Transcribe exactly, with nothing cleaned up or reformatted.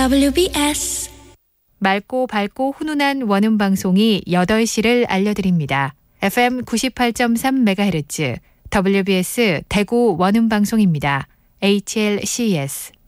더블유비에스 맑고 밝고 훈훈한 원음 방송이 여덟 시를 알려드립니다. 에프엠 구십팔 점 삼 메가헤르츠 더블유비에스 대구 원음 방송입니다. 에이치엘씨에스